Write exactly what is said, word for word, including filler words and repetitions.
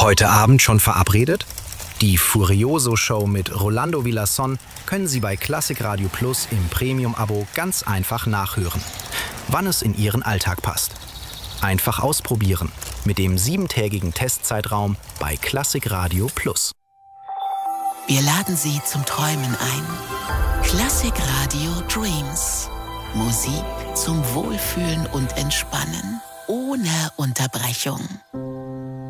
Heute Abend schon verabredet? Die Furioso-Show mit Rolando Villazón können Sie bei Klassik Radio Plus im Premium-Abo ganz einfach nachhören, wann es in Ihren Alltag passt. Einfach ausprobieren mit dem siebentägigen Testzeitraum bei Klassik Radio Plus. Wir laden Sie zum Träumen ein. Klassik Radio Dreams. Musik zum Wohlfühlen und Entspannen ohne Unterbrechung.